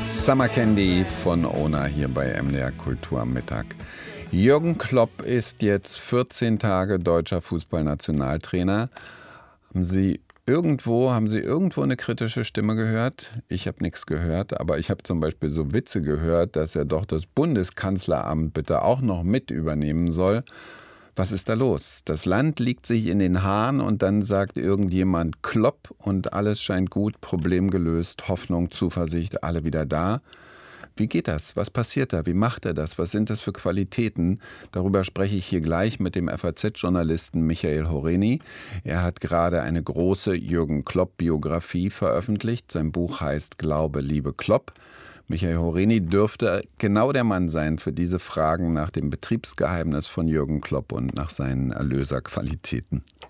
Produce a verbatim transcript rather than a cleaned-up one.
Summer Candy von Ona hier bei M D R Kultur am Mittag. Jürgen Klopp ist jetzt vierzehn Tage deutscher Fußballnationaltrainer. Haben Sie irgendwo, haben Sie irgendwo eine kritische Stimme gehört? Ich habe nichts gehört, aber ich habe zum Beispiel so Witze gehört, dass er doch das Bundeskanzleramt bitte auch noch mit übernehmen soll. Was ist da los? Das Land liegt sich in den Haaren und dann sagt irgendjemand Klopp und alles scheint gut, Problem gelöst, Hoffnung, Zuversicht, alle wieder da. Wie geht das? Was passiert da? Wie macht er das? Was sind das für Qualitäten? Darüber spreche ich hier gleich mit dem F A Z-Journalisten Michael Horeni. Er hat gerade eine große Jürgen Klopp-Biografie veröffentlicht. Sein Buch heißt Glaube, Liebe, Klopp. Michael Horeni dürfte genau der Mann sein für diese Fragen nach dem Betriebsgeheimnis von Jürgen Klopp und nach seinen Erlöserqualitäten.